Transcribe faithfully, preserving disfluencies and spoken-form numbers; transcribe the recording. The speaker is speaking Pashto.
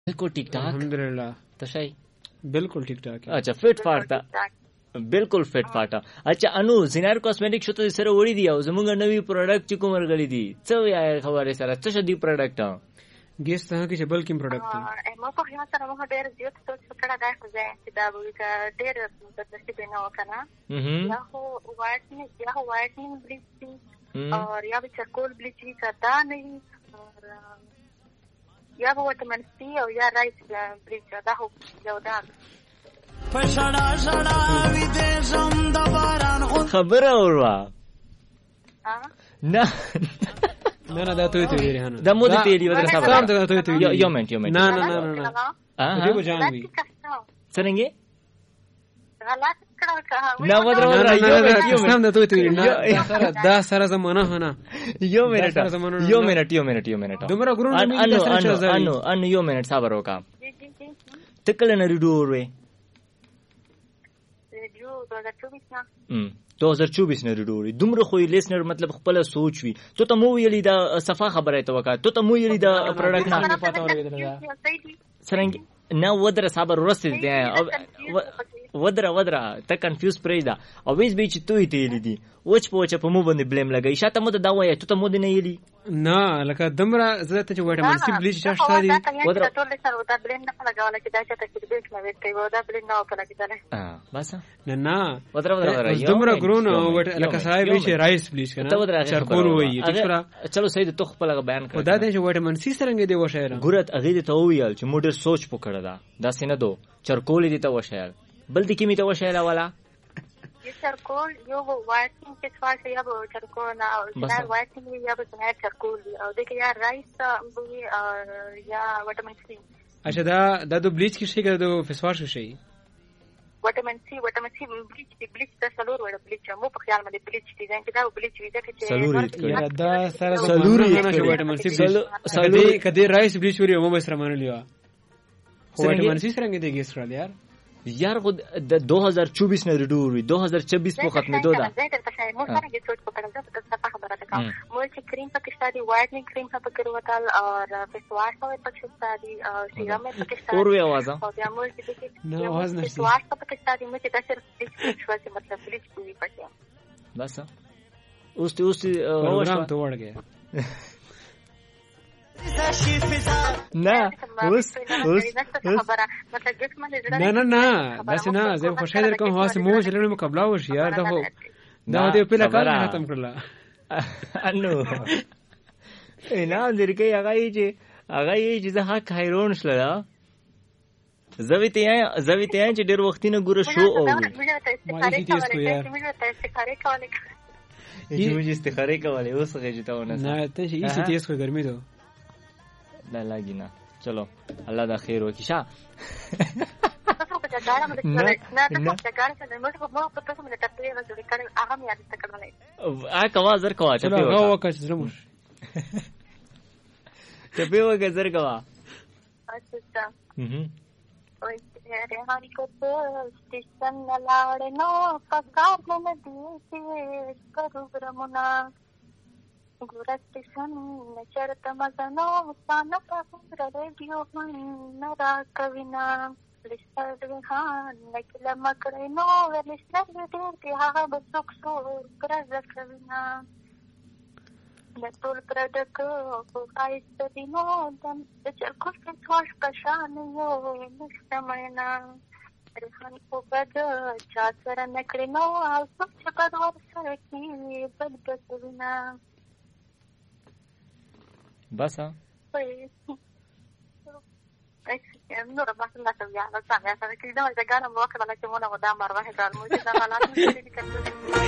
بالکل ٹھیک ٹھاک الحمدللہ تشای بالکل ٹھیک ٹھاک اچھا فٹ فاټا بالکل فٹ فاټا اچھا انو زینار کاسمیټک شته سره وړي دی او زمونږ نوی پروډکټ چې کوم ورغلی دی څه یا خبره سره څه شدي پروډکټ ګیس ته کې بل کوم پروډکټ دی ما په خیال سره مو ډېر زیات څه کړه دا خو ځای چې دا به ډېر نصیب نه وکنه یا هو وایټنینګ یا هو وایټنینګ بلیچ اور یا به چرکول بلیچ کا نه اور یا به وټامین سی او یا رایس بلیچ دا هو یو دا پښړا شړا وې دې زم د باران خبره وروا نه نه نه دا ته ته ویری هنه دا مو دې تیری ودر صاحب دا ته ته ویری یو منټ یو منټ نه نه نه نه ها دې به جان وی څنګه غلط کړه نه ودر ودر یو منټ یو منټ دا ته ویری نه سره دا سره زمانه هنه یو منټ یو منټ یو منټ یو منټ دمره ګرون انو انو انو انو یو منټ صبر وکا تکل نه ریډور وې دو هزار چوبیس نه ډوري دومره خو لیسنر مطلب خپل سوچ وي ته ته مو ویلی دا صفه خبره ته وکړه ته ته مو ویلی دا پروډکټ نه پتا ورغله څنګه نه ودره صبر ورسته دی ودره ودره ته کنفیوز پرې دا او ویس به چې توې ته یلی دي وچ پوچ په مو باندې بلیم لګی شاته مو دا وای ته ته مو نه یلی نه لکه دمره زړه ته وټامین سی بلیچ شته دي ودره ټول سره دا بلیم نه لګاوله چې دا چې ته کې بیس نه وټي و دا بلیم نه وکړه کېدل ها بس نه نه ودره ودره دمره ګرون لکه صاحب چې رایس بلیچ کنه چرکول وای چلو صحیح ته خپل بیان کړ دا د وټامین سی سره دی وشایر ګورت اغه ته ویل چې موډر سوچ پکړه دا دا سینه دو چرکول دي ته وشایر بل دي کیمه ته وشایر والا یہ چرکول جو وہ وائٹنگ کے سوال سے یا وہ چرکول نہ یا وائٹنگ یا وہ نہ چرکول اور دیکھیں یا رائس یا وٹامن سی اچھا دا دا دو بلیچ کی شے کا دو فیس واش کی شے وٹامن سی وٹامن سی بلیچ دی بلیچ دا سلور وڑ بلیچ مو په خیال مې بلیچ دي ځکه دا بلیچ وی ځکه چې سلور دا سره سلور نه وٹامن سی سلور کدی رائس بلیچ وری مو به سره مانلیو وٹامن سی سره کې دیږي سره یار یار خود د دو هزار چوبیس نه ډور وي دو هزار چوبیس په ختمه دوه زه درته ښایم مو سره کې سوچ پکړم چې څه خبره ده کوم مو چې کریم پکې دي وایټنینګ کریم پکې وتل او فیس واش پکې دي او سیرم پکې دي اور وی आवाज او بیا مو چې نه आवाज نشته فیس واش پکې دي مو چې دا صرف شو چې مطلب بلیچ کوي پکې بس اوس ته اوس پروګرام ته وړ گیا نه اوس اوس نه نه نه بس نه زه خوشاله در کوم واسه مو چې له مقابله وشي یار دا هو دا دې په لکه ختم کړل انو اینا درکې هغه چې هغه چې زه حق حیرون شله زویته یا زویته چې ډېر وخت نه ګوره شو او ما دې تاسو کو یار چې موږ استخاره کولې اوس غږی ته ونه نه ته چې ایسي تیز کو ګرمي دو لا لاګینا چلو الله دا خیر وکړي شا آ کوا زر کوا چلو هغه وکړه چې زموږ چپی وکړه زر کوا اچھا ریحانی کو سٹیشن لاړ نو پکار نه دی چې کرو برمنا ګورا سټیشن چرته مزنو سانه په ریډیو من را کوینا لستر وهان نکله مکړې نو ولستر دې ته هغه بسوک سو کرز کوینا د ټول پردک او خایست دینو دم چې کوم څه څوش پشان یو مستمنا ریحان په بد چا سره نکړې نو او څه په ور سره کې بد کوینا بس ها نو ربح الله تعالى سامع سره کې دا ځای ګرم وکړه چې مونږ ودا مروه کار مو چې دا حالات